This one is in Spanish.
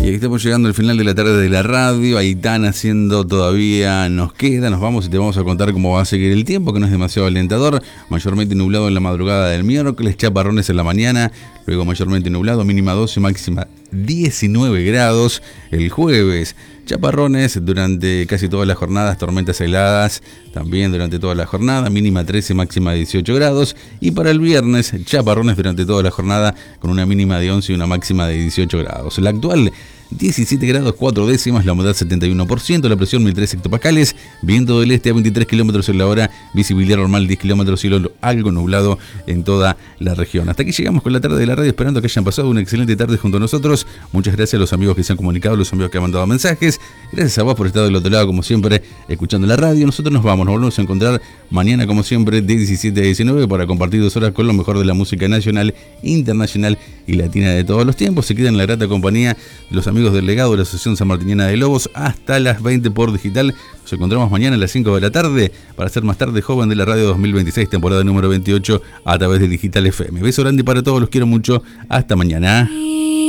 Y aquí estamos llegando al final de la tarde de la radio. Ahí están haciendo todavía, nos queda, nos vamos y te vamos a contar cómo va a seguir el tiempo, que no es demasiado alentador. Mayormente nublado en la madrugada del miércoles, chaparrones en la mañana, luego mayormente nublado, mínima 12, máxima 19 grados. El jueves, chaparrones durante casi todas las jornadas, tormentas heladas también durante toda la jornada, mínima 13, máxima 18 grados. Y para el viernes, chaparrones durante toda la jornada con una mínima de 11 y una máxima de 18 grados. La actual, 17 grados 4 décimas, la humedad 71%, la presión 1003 hectopascales, viento del este a 23 kilómetros en la hora, visibilidad normal 10 kilómetros, cielo algo nublado en toda la región. Hasta aquí llegamos con la tarde de la radio, esperando que hayan pasado una excelente tarde junto a nosotros. Muchas gracias a los amigos que se han comunicado, los amigos que han mandado mensajes. Gracias a vos por estar del otro lado, como siempre, escuchando la radio. Nosotros nos volvemos a encontrar mañana, como siempre, de 17 a 19 para compartir 2 horas con lo mejor de la música nacional, internacional y latina de todos los tiempos. Se quedan en la grata compañía de los amigos del legado de la Asociación Sanmartiniana de Lobos hasta las 20 por digital. Nos encontramos mañana a las 5 de la tarde para ser más tarde joven de la radio 2026, temporada número 28 a través de Digital FM. Beso grande para todos, los quiero mucho. Hasta mañana.